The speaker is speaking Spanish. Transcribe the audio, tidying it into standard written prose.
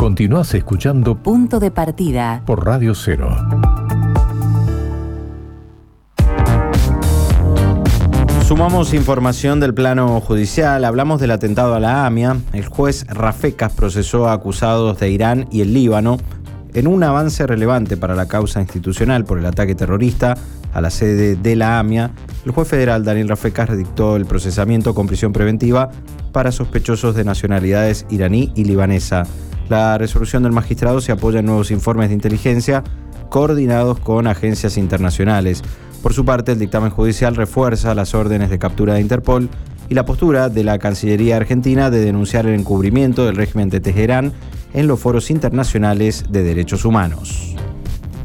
Continuás escuchando Punto de Partida por Radio 0. Sumamos información del plano judicial. Hablamos del atentado a la AMIA. El juez Rafecas procesó a acusados de Irán y el Líbano en un avance relevante para la causa institucional por el ataque terrorista a la sede de la AMIA. El juez federal Daniel Rafecas dictó el procesamiento con prisión preventiva para sospechosos de nacionalidades iraní y libanesa. La resolución del magistrado se apoya en nuevos informes de inteligencia coordinados con agencias internacionales. Por su parte, el dictamen judicial refuerza las órdenes de captura de Interpol y la postura de la Cancillería argentina de denunciar el encubrimiento del régimen de Teherán en los foros internacionales de derechos humanos.